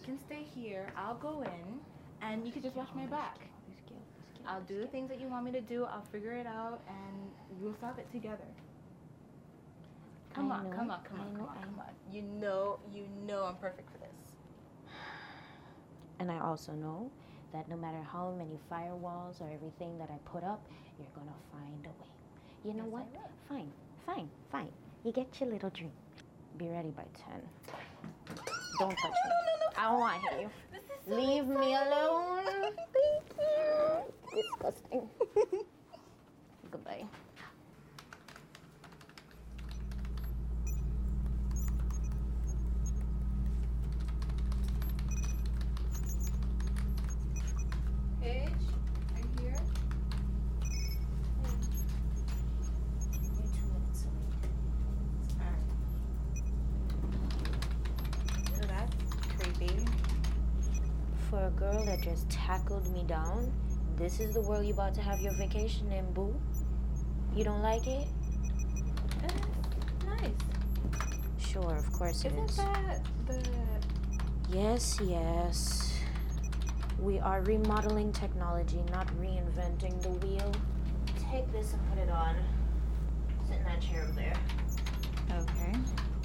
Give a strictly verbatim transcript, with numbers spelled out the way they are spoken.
can stay here. I'll go in, and you can just watch my back. I'll do the things that you want me to do. I'll figure it out, and we'll solve it together. Come on, come on, come on, come on, come on. You know, you know I'm perfect for this. And I also know that no matter how many firewalls or everything that I put up, you're gonna find a way. You know what? Fine, fine, fine. You get your little drink. Be ready by ten. Don't touch me. No, no, no. I don't want to hit you. This is so Leave exciting. me alone. Thank you. Disgusting. Goodbye. Paige, are you here? You're two minutes late. Alright. So that's creepy. For a girl that just tackled me down, this is the world you about to have your vacation in, boo. You don't like it? It's nice. Sure, of course it Isn't is. that the... Yes, yes. We are remodeling technology, not reinventing the wheel. Take this and put it on. Sit in that chair over there. Okay.